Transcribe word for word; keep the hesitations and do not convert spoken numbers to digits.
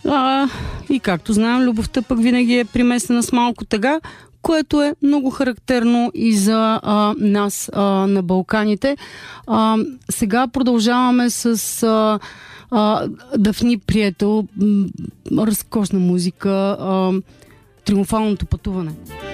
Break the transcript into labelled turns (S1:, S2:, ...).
S1: А, и както знаем, любовта пък винаги е примесена с малко тъга, което е много характерно и за а, нас а, на Балканите. А, сега продължаваме с а, а, Дафни Приетел, разкошна музика, а, Триумфалното пътуване.